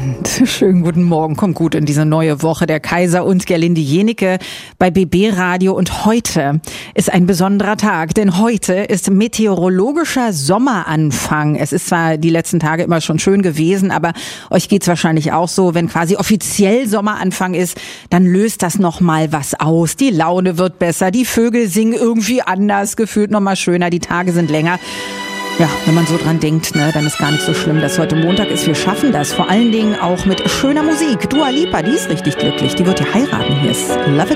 Abend. Schönen guten Morgen. Kommt gut in diese neue Woche. Der Kaiser und Gerlinde Jenecke bei BB Radio. Und heute ist ein besonderer Tag, denn heute ist meteorologischer Sommeranfang. Es ist zwar die letzten Tage immer schon schön gewesen, aber euch geht's wahrscheinlich auch so, wenn quasi offiziell Sommeranfang ist, dann löst das nochmal was aus. Die Laune wird besser, die Vögel singen irgendwie anders, gefühlt nochmal schöner, die Tage sind länger. Ja, wenn man so dran denkt, ne, dann ist gar nicht so schlimm, dass heute Montag ist. Wir schaffen das. Vor allen Dingen auch mit schöner Musik. Dua Lipa, die ist richtig glücklich. Die wird ja heiraten. Hier ist Love